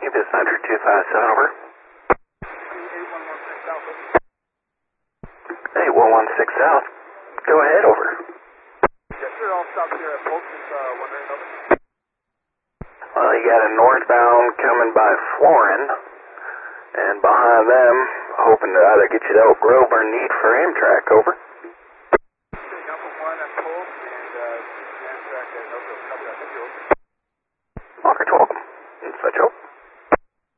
this is Hunter 257, over. 8116 South. Go ahead, over. Yes, sir, I'll stop here at Polk, just wondering, over. Well, you got a northbound coming by Florin, and behind them, hoping to either get you to Elk Grove or Need for Amtrak, over. Number 1 at Polk, and Amtrak at Elk Grove, copy that, thank you, over.